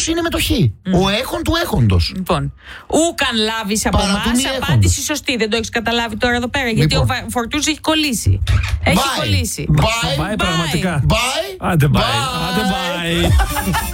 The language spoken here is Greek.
αυτός είναι μετοχή. Ο έχων του έχοντος. Λοιπόν, ούκαν λάβεις από εμάς, απάντηση σωστή. Δεν το έχεις καταλάβει τώρα εδώ πέρα, γιατί ο Φορτούνης έχει κολλήσει. Έχει κολλήσει. Πάει πραγματικά. Bye. Άντε bye.